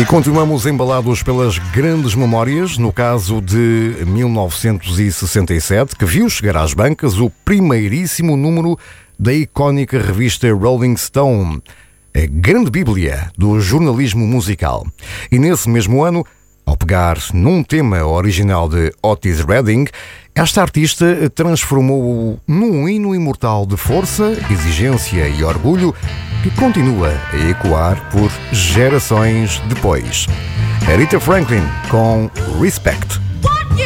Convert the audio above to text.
E continuamos embalados pelas grandes memórias, no caso de 1967, que viu chegar às bancas o primeiríssimo número da icónica revista Rolling Stone, a grande bíblia do jornalismo musical. E nesse mesmo ano, ao pegar num tema original de Otis Redding, esta artista transformou-o num hino imortal de força, exigência e orgulho que continua a ecoar por gerações depois. Aretha Franklin com Respect.